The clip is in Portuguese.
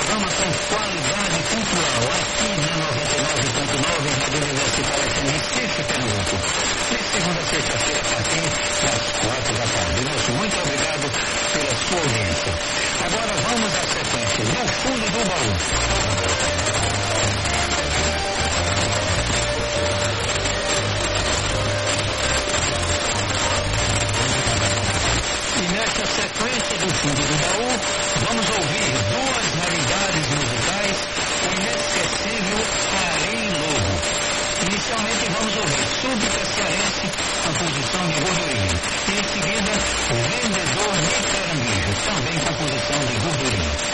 Informação, qualidade cultural, aqui na 99.9, Rádio Universitária FM, Recife, Pernambuco. De segunda a sexta-feira,